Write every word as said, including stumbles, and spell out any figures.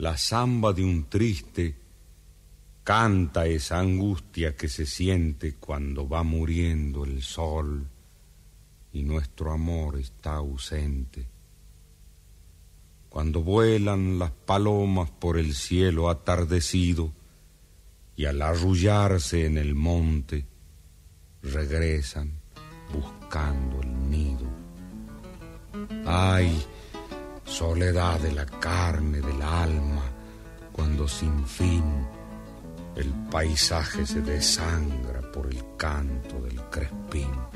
la zamba de un triste canta esa angustia que se siente cuando va muriendo el sol y nuestro amor está ausente. Cuando vuelan las palomas por el cielo atardecido y al arrullarse en el monte regresan buscando el nido. Ay, soledad de la carne, del alma, cuando sin fin el paisaje se desangra por el canto del crespín.